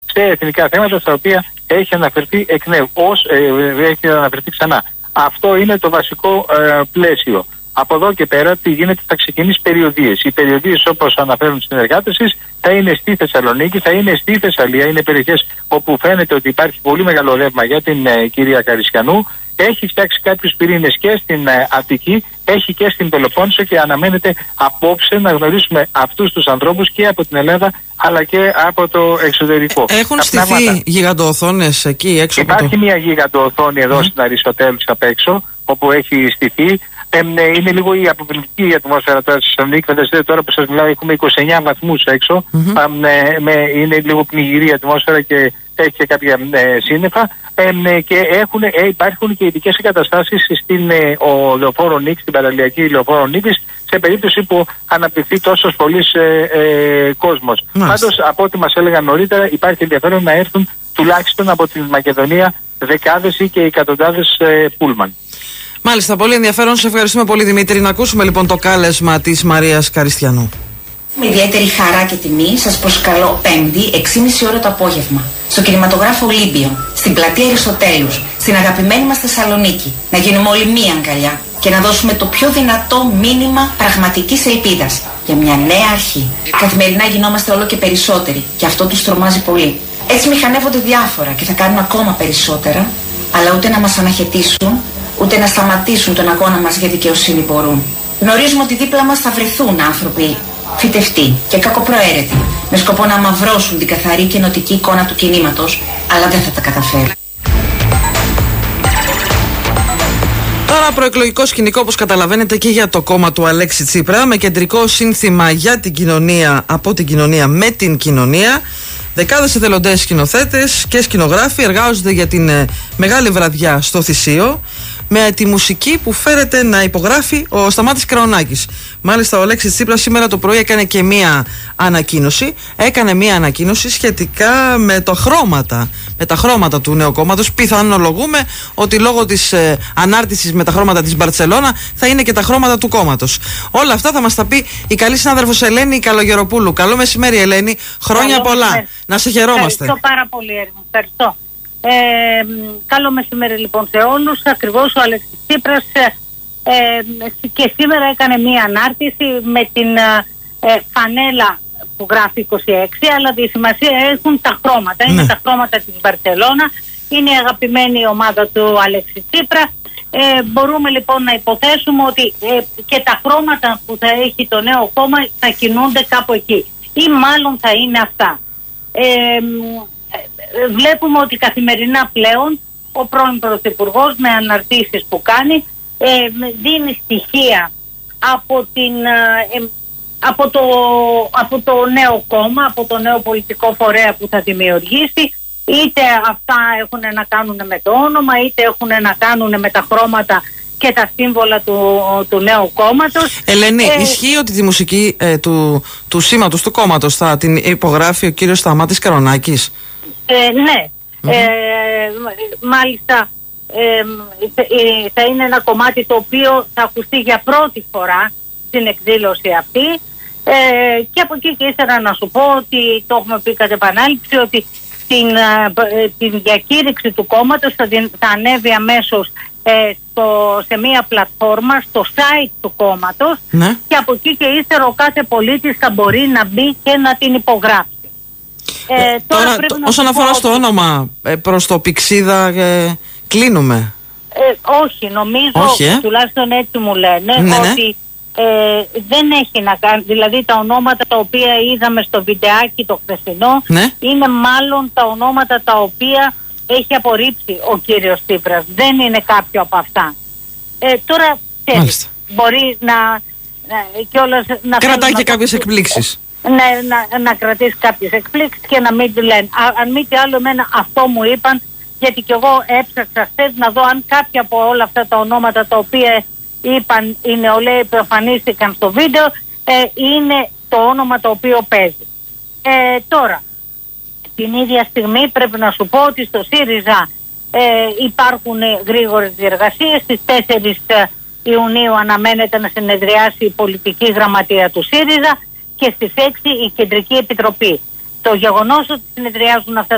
σε εθνικά θέματα στα οποία έχει αναφερθεί εκ νέου, έχει αναφερθεί ξανά. Αυτό είναι το βασικό πλαίσιο. Από εδώ και πέρα τι γίνεται, θα ξεκινήσει περιοδίες. Οι περιοδίες, όπως αναφέρουν οι συνεργάτες της, θα είναι στη Θεσσαλονίκη, θα είναι στη Θεσσαλία. Είναι περιοχές όπου φαίνεται ότι υπάρχει πολύ μεγάλο ρεύμα για την κυρία Καριστιανού. Έχει φτιάξει κάποιους πυρήνες και στην Αττική, έχει και στην Πελοπόννησο και αναμένεται απόψε να γνωρίσουμε αυτούς τους ανθρώπους και από την Ελλάδα αλλά και από το εξωτερικό. Έχουν στηθεί γιγαντοοθόνες εκεί έξω? Υπάρχει μια γιγαντοοθόνη εδώ στην Αριστοτέλους απ' έξω, όπου έχει στηθεί. Είναι λίγο η αποπληκτική η ατμόσφαιρα τώρα στη Θεσσαλονίκη. Φανταστείτε τώρα που σας μιλάω, έχουμε 29 βαθμούς έξω. Είναι λίγο πνιγυρή η ατμόσφαιρα και έχει και κάποια σύννεφα. Και υπάρχουν και ειδικές εγκαταστάσεις στην λεωφόρο Νίκης, στην παραλιακή λεωφόρο Νίκης, σε περίπτωση που αναπτυχθεί τόσος πολύς κόσμος. Πάντως, από ό,τι μας έλεγαν νωρίτερα, υπάρχει ενδιαφέρον να έρθουν τουλάχιστον από την Μακεδονία δεκάδες ή και εκατοντάδες πούλμαν. Μάλιστα, πολύ ενδιαφέρον. Σε ευχαριστούμε πολύ, Δημήτρη. Να ακούσουμε λοιπόν το κάλεσμα της Μαρίας Καριστιανού. Με ιδιαίτερη χαρά και τιμή σας προσκαλώ 5η 6.30 ώρα το απόγευμα στο κινηματογράφο Ολύμπιο, στην πλατεία Αριστοτέλους, στην αγαπημένη μας Θεσσαλονίκη, να γίνουμε όλοι μία αγκαλιά και να δώσουμε το πιο δυνατό μήνυμα πραγματικής ελπίδας για μια νέα αρχή. Καθημερινά γινόμαστε όλο και περισσότεροι και αυτό τους τρομάζει πολύ. Έτσι μηχανεύονται διάφορα και θα κάνουν ακόμα περισσότερα, αλλά ούτε να μας αναχαιτήσουν, ούτε να σταματήσουν τον αγώνα μας για δικαιοσύνη μπορούν. Γνωρίζουμε ότι δίπλα μας θα βρεθούν άνθρωποι φυτευτοί και κακοπροαίρετοι, με σκοπό να αμαυρώσουν την καθαρή και ενωτική εικόνα του κινήματος, αλλά δεν θα τα καταφέρουν. Τώρα προεκλογικό σκηνικό, όπως καταλαβαίνετε, και για το κόμμα του Αλέξη Τσίπρα, με κεντρικό σύνθημα για την κοινωνία, από την κοινωνία με την κοινωνία. Δεκάδες εθελοντές σκηνοθέτες και σκηνογράφοι εργάζονται για την μεγάλη βραδιά στο Θησείο, με τη μουσική που φέρεται να υπογράφει ο Σταμάτης Κραουνάκης. Μάλιστα, ο Αλέξης Τσίπρας σήμερα το πρωί έκανε μία ανακοίνωση σχετικά με τα χρώματα του νέου κόμματος. Πιθανολογούμε ότι λόγω της ανάρτησης με τα χρώματα της Μπαρτσελώνα θα είναι και τα χρώματα του κόμματος. Όλα αυτά θα μας τα πει η καλή συνάδελφος Ελένη Καλογεροπούλου. Καλό μεσημέρι, Ελένη. Χρόνια πολλά. Να σε χαιρόμαστε. Ευχαριστώ πάρα πολύ, Έρμη. Ευχαριστώ. Καλό μεσημέρι λοιπόν σε όλους. Ακριβώς ο Αλέξης Τσίπρας και σήμερα έκανε μία ανάρτηση με την φανέλα που γράφει 26, αλλά τη σημασία έχουν τα χρώματα. Είναι τα χρώματα της Μπαρσελόνα, είναι η αγαπημένη ομάδα του Αλέξη Τσίπρα. Μπορούμε λοιπόν να υποθέσουμε ότι και τα χρώματα που θα έχει το νέο κόμμα θα κινούνται κάπου εκεί, ή μάλλον θα είναι αυτά. Βλέπουμε ότι καθημερινά πλέον ο πρώην Πρωθυπουργός με αναρτήσεις που κάνει δίνει στοιχεία από το νέο κόμμα, από το νέο πολιτικό φορέα που θα δημιουργήσει. Είτε αυτά έχουν να κάνουν με το όνομα, είτε έχουν να κάνουν με τα χρώματα και τα σύμβολα του νέου κόμματος. Ελένη, ισχύει ότι τη μουσική του σήματος του κόμματος θα την υπογράφει ο κύριος Σταμάτης Κραουνάκης? Ναι. Μάλιστα θα είναι ένα κομμάτι το οποίο θα ακουστεί για πρώτη φορά στην εκδήλωση αυτή, και από εκεί και ήθελα να σου πω ότι το έχουμε πει κατ' επανάληψη ότι την διακήρυξη του κόμματος θα ανέβει αμέσως σε μία πλατφόρμα στο site του κόμματος, και από εκεί και ύστερα ο κάθε πολίτης θα μπορεί να μπει και να την υπογράψει. Τώρα όσον αφορά στο όνομα, προς το Πηξίδα κλείνουμε? Όχι, νομίζω, τουλάχιστον έτσι μου λένε, ότι δεν έχει να κάνει, δηλαδή τα ονόματα τα οποία είδαμε στο βιντεάκι το χθεσινό είναι μάλλον τα ονόματα τα οποία έχει απορρίψει ο κύριος Τσίπρας. Δεν είναι κάποιο από αυτά. Τώρα μπορεί να κρατάει και κάποιες εκπλήξεις. Να κρατήσει κάποιες εκπλήξεις και να μην του λένε. Αν μη τι άλλο, εμένα αυτό μου είπαν, γιατί κι εγώ έψαξα χθες να δω αν κάποια από όλα αυτά τα ονόματα τα οποία είπαν οι νεολαίοι που εμφανίστηκαν στο βίντεο είναι το όνομα το οποίο παίζει. Τώρα, την ίδια στιγμή πρέπει να σου πω ότι στο ΣΥΡΙΖΑ υπάρχουν γρήγορες διεργασίες. Στις 4 Ιουνίου αναμένεται να συνεδριάσει η πολιτική γραμματεία του ΣΥΡΙΖΑ και στις 6 η Κεντρική Επιτροπή. Το γεγονός ότι συνεδριάζουν αυτά